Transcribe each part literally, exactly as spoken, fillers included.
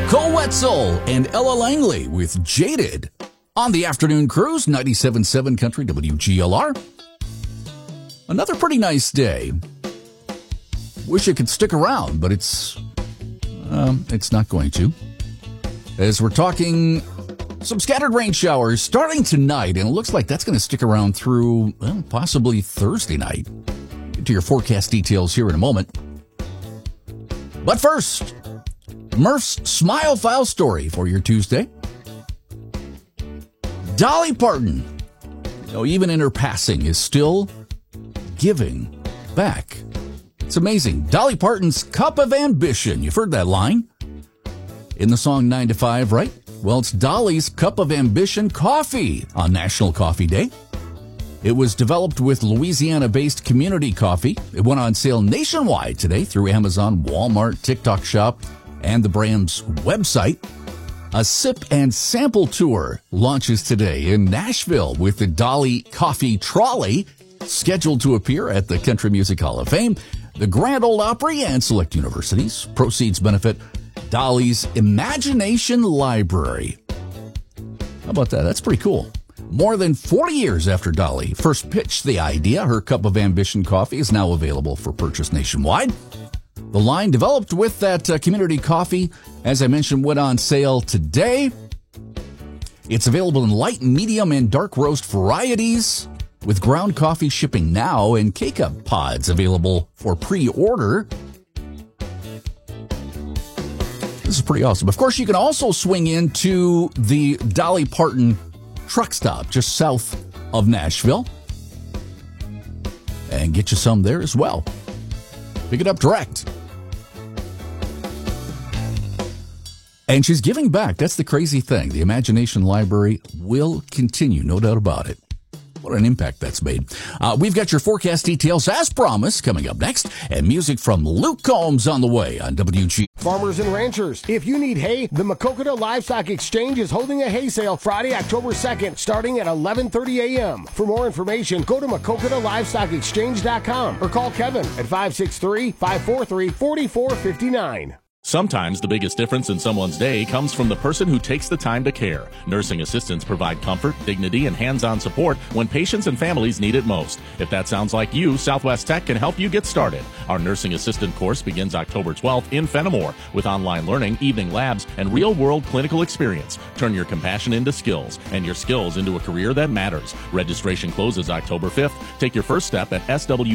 Cole Wetzel and Ella Langley with Jaded on the Afternoon Cruise, ninety-seven point seven Country W G L R. Another pretty nice day. Wish it could stick around, but it's um, it's not going to. As we're talking, some scattered rain showers starting tonight, and it looks like that's going to stick around through well, possibly Thursday night. Get to your forecast details here in a moment. But first, Murph's Smile File story for your Tuesday. Dolly Parton, you know, even in her passing, is still giving back. It's amazing. Dolly Parton's Cup of Ambition. You've heard that line in the song nine to five, right? Well, it's Dolly's Cup of Ambition coffee on National Coffee Day. It was developed with Louisiana-based Community Coffee. It went on sale nationwide today through Amazon, Walmart, TikTok Shop, and the brand's website. A sip and sample tour launches today in Nashville with the Dolly Coffee Trolley, scheduled to appear at the Country Music Hall of Fame, the Grand Ole Opry, and select universities. Proceeds benefit Dolly's Imagination Library. How about that? That's pretty cool. More than forty years after Dolly first pitched the idea, her Cup of Ambition coffee is now available for purchase nationwide. The line developed with that uh, Community Coffee, as I mentioned, went on sale today. It's available in light, medium, and dark roast varieties, with ground coffee shipping now and K-Cup pods available for pre-order. This is pretty awesome. Of course, you can also swing into the Dolly Parton truck stop just south of Nashville and get you some there as well. Pick it up direct. And she's giving back. That's the crazy thing. The Imagination Library will continue, no doubt about it. What an impact that's made. Uh, we've got your forecast details, as promised, coming up next, and music from Luke Combs on the way on W G. Farmers and ranchers, if you need hay, the Maquoketa Livestock Exchange is holding a hay sale Friday, October second, starting at eleven thirty a.m. For more information, go to Maquoketa Livestock Exchange dot com or call Kevin at five six three, five four three, four four five nine. Sometimes the biggest difference in someone's day comes from the person who takes the time to care. Nursing assistants provide comfort, dignity, and hands-on support when patients and families need it most. If that sounds like you, Southwest Tech can help you get started. Our nursing assistant course begins October twelfth in Fenimore with online learning, evening labs, and real-world clinical experience. Turn your compassion into skills and your skills into a career that matters. Registration closes October fifth. Take your first step at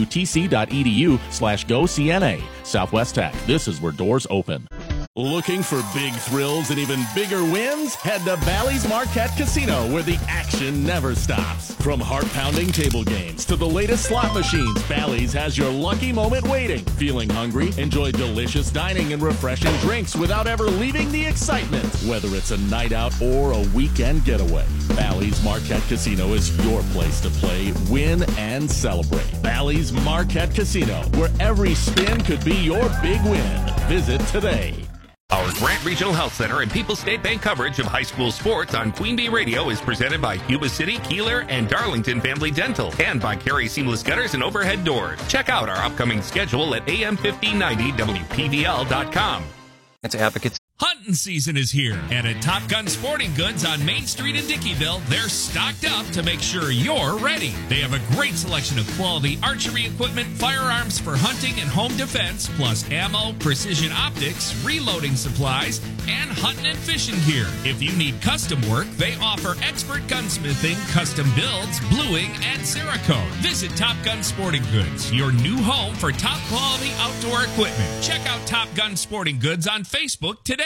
swtc.edu slash go CNA. Southwest Tech. This is where doors open. Looking for big thrills and even bigger wins? Head to Bally's Marquette Casino, where the action never stops. From heart-pounding table games to the latest slot machines, Bally's has your lucky moment waiting. Feeling hungry? Enjoy delicious dining and refreshing drinks without ever leaving the excitement. Whether it's a night out or a weekend getaway, Bally's Marquette Casino is your place to play, win, and celebrate. Bally's Marquette Casino, where every spin could be your big win. Visit today. Our Grant Regional Health Center and People's State Bank coverage of high school sports on Queen Bee Radio is presented by Yuba City, Keeler, and Darlington Family Dental, and by Carey Seamless Gutters and Overhead Doors. Check out our upcoming schedule at A M fifteen ninety W P V L dot com. That's Advocates. Hunting season is here, and at Top Gun Sporting Goods on Main Street in Dickeyville, they're stocked up to make sure you're ready. They have a great selection of quality archery equipment, firearms for hunting and home defense, plus ammo, precision optics, reloading supplies, and hunting and fishing gear. If you need custom work, they offer expert gunsmithing, custom builds, bluing, and Cerakote. Visit Top Gun Sporting Goods, your new home for top quality outdoor equipment. Check out Top Gun Sporting Goods on Facebook today.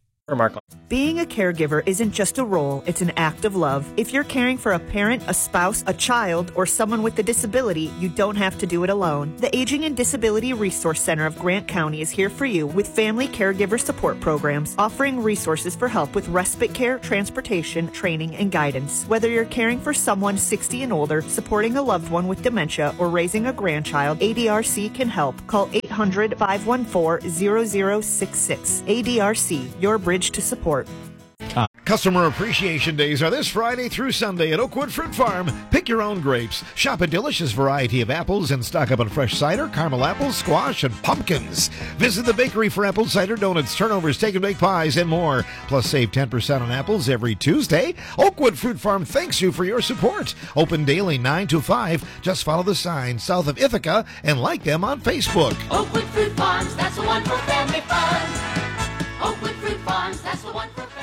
Being a caregiver isn't just a role, it's an act of love. If you're caring for a parent, a spouse, a child, or someone with a disability, you don't have to do it alone. The Aging and Disability Resource Center of Grant County is here for you with family caregiver support programs, offering resources for help with respite care, transportation, training, and guidance. Whether you're caring for someone sixty and older, supporting a loved one with dementia, or raising a grandchild, A D R C can help. Call eight hundred, five one four, zero zero six six. A D R C, your bridge to support. Customer Appreciation Days are this Friday through Sunday at Oakwood Fruit Farm. Pick your own grapes. Shop a delicious variety of apples and stock up on fresh cider, caramel apples, squash, and pumpkins. Visit the bakery for apple cider donuts, turnovers, take and bake pies, and more. Plus, save ten percent on apples every Tuesday. Oakwood Fruit Farm thanks you for your support. Open daily nine to five. Just follow the sign south of Ithaca and like them on Facebook. Oakwood Fruit Farms, that's the one for family fun. Oakwood Fruit Farms, that's the one for family fun.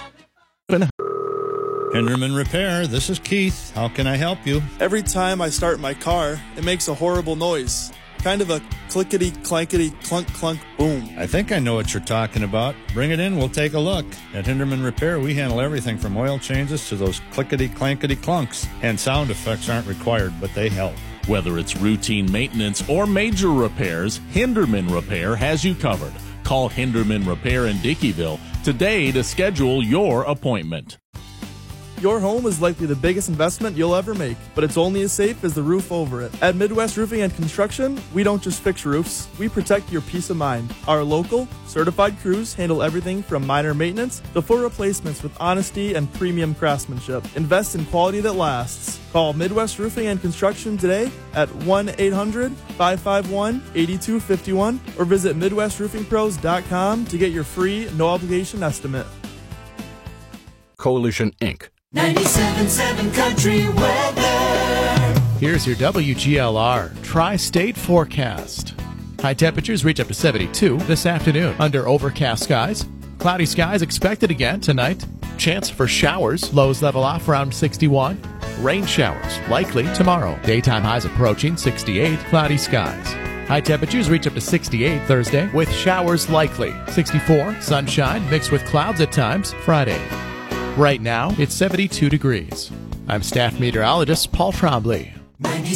Hinderman Repair, this is Keith. How can I help you? Every time I start my car, it makes a horrible noise. Kind of a clickety, clankety, clunk, clunk, boom. I think I know what you're talking about. Bring it in, we'll take a look. At Hinderman Repair, we handle everything from oil changes to those clickety, clankety, clunks. And sound effects aren't required, but they help. Whether it's routine maintenance or major repairs, Hinderman Repair has you covered. Call Hinderman Repair in Dickeyville today to schedule your appointment. Your home is likely the biggest investment you'll ever make, but it's only as safe as the roof over it. At Midwest Roofing and Construction, we don't just fix roofs, we protect your peace of mind. Our local, certified crews handle everything from minor maintenance to full replacements with honesty and premium craftsmanship. Invest in quality that lasts. Call Midwest Roofing and Construction today at one eight hundred, five five one, eight two five one or visit midwest roofing pros dot com to get your free, no-obligation estimate. Coalition Incorporated. ninety-seven point seven Country Weather. Here's your W G L R Tri-State forecast. High temperatures reach up to seventy-two this afternoon under overcast skies. Cloudy skies expected again tonight. Chance for showers. Lows level off around sixty-one. Rain showers likely tomorrow. Daytime highs approaching sixty-eight. Cloudy skies. High temperatures reach up to sixty-eight Thursday with showers likely. sixty-four. Sunshine mixed with clouds at times Friday. Right now, it's seventy-two degrees. I'm staff meteorologist Paul Trombley.